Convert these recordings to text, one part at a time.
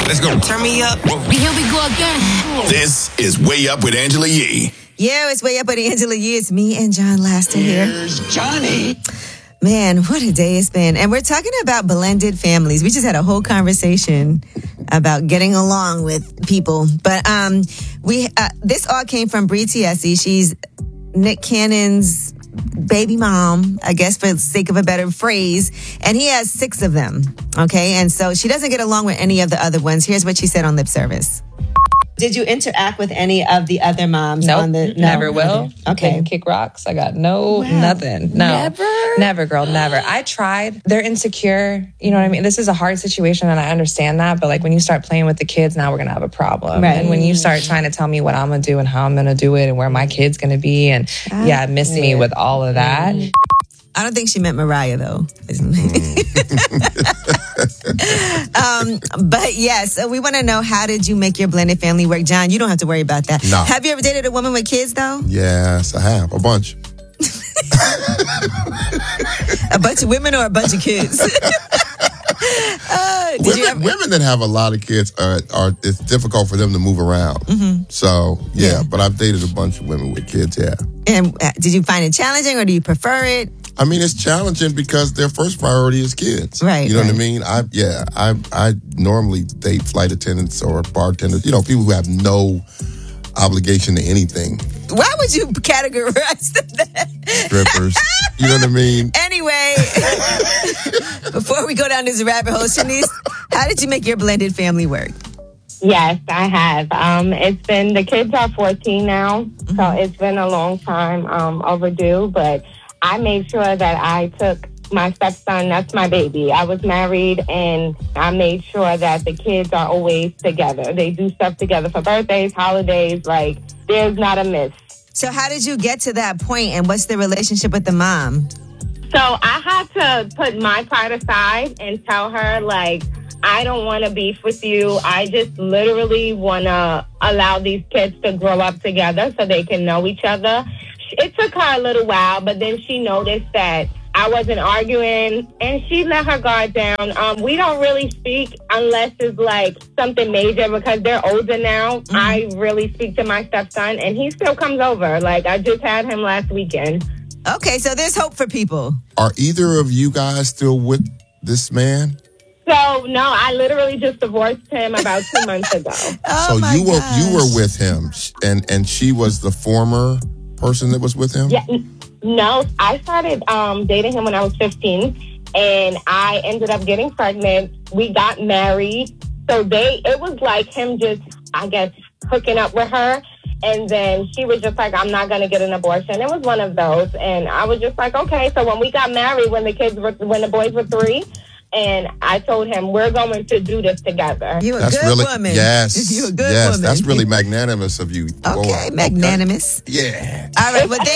Let's go. Turn me up. Here we go again. This is Way Up with Angela Yee. Yeah, it's Way Up with Angela Yee. It's me and John Laster here. Here's Johnny. Man, what a day it's been. And we're talking about blended families. We just had a whole conversation about getting along with people. But this all came from Bree Tiesi. She's Nick Cannon's baby mom, I guess for the sake of a better phrase. And he has 6 of them. Okay. And so she doesn't get along with any of the other ones. Here's what she said on lip service. Did you interact with any of the other moms? Nope, never will. Okay. Didn't kick rocks. I got nothing. No. Never, girl, never. I tried. They're insecure. You know what I mean? This is a hard situation and I understand that. But like when you start playing with the kids, now we're going to have a problem. Right. And when you start trying to tell me what I'm going to do and how I'm going to do it and where my kid's going to be and miss me with all of that. I don't think she meant Mariah, though. But yes, we want to know, how did you make your blended family work? John, you don't have to worry about that. No. Have you ever dated a woman with kids, though? Yes, I have. A bunch. A bunch of women or a bunch of kids? Women that have a lot of kids it's difficult for them to move around. Mm-hmm. So, but I've dated a bunch of women with kids, yeah. And did you find it challenging or do you prefer it? I mean, it's challenging because their first priority is kids. Right. You know what I mean? I normally date flight attendants or bartenders, people who have no obligation to anything. Why would you categorize them that? Strippers. You know what I mean? Anyway, before we go down this rabbit hole, Shanice, how did you make your blended family work? Yes, I have. The kids are 14 now, so it's been a long time overdue, but I made sure that I took my stepson, that's my baby. I was married and I made sure that the kids are always together. They do stuff together for birthdays, holidays, like there's not a miss. So how did you get to that point and what's the relationship with the mom? So I had to put my pride aside and tell her, like, I don't want to beef with you. I just literally want to allow these kids to grow up together so they can know each other. It took her a little while, but then she noticed that I wasn't arguing, and she let her guard down. We don't really speak unless it's like something major because they're older now. Mm-hmm. I really speak to my stepson, and he still comes over. Like, I just had him last weekend. Okay, so there's hope for people. Are either of you guys still with this man? So, no, I literally just divorced him about 2 months ago. So you were with him, and she was the former person that was with him? Yeah, no, I started dating him when I was 15, and I ended up getting pregnant. We got married. So it was like him just, I guess, hooking up with her. And then she was just like, I'm not going to get an abortion. It was one of those. And I was just like, okay. So when we got married, when the boys were 3, and I told him, we're going to do this together. You're a good woman. Yes. You're a good woman. That's really magnanimous of you. Okay, magnanimous. Okay. Yeah. All right, well,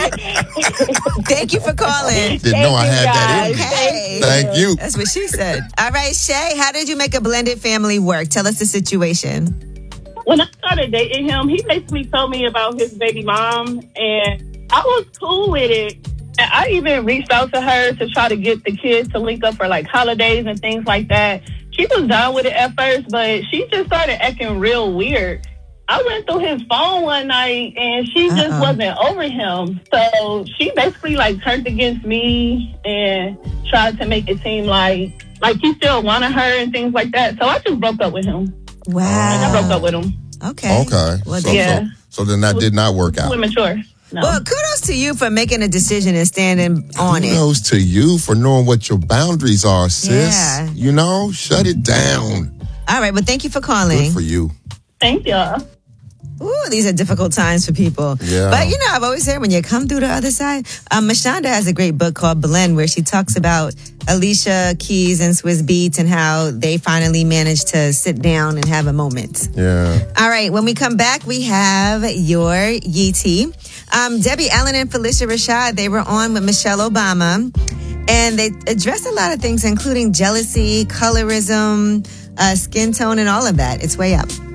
thank you for calling. Didn't know I had that in me. Okay. Thank you. That's what she said. All right, Shay, how did you make a blended family work? Tell us the situation. When I started dating him, he basically told me about his baby mom, and I was cool with it. I even reached out to her to try to get the kids to link up for like holidays and things like that. She was down with it at first, but she just started acting real weird. I went through his phone one night and she just wasn't over him. So she basically like turned against me and tried to make it seem like he still wanted her and things like that. So I just broke up with him. Wow. And I broke up with him. Okay. Well, so then that did not work out. Immature. No. Well, kudos to you for making a decision and standing on it. Kudos to you for knowing what your boundaries are, sis. Yeah. Shut it down. All right, well, thank you for calling. Good for you. Thank y'all. Ooh, these are difficult times for people. Yeah. But, I've always said when you come through the other side, Mashonda has a great book called Blend where she talks about Alicia Keys and Swizz Beatz and how they finally managed to sit down and have a moment. Yeah. All right, when we come back, we have your Yee tea. Debbie Allen and Felicia Rashad, they were on with Michelle Obama, and they addressed a lot of things, including jealousy, colorism, skin tone, and all of that. It's Way Up.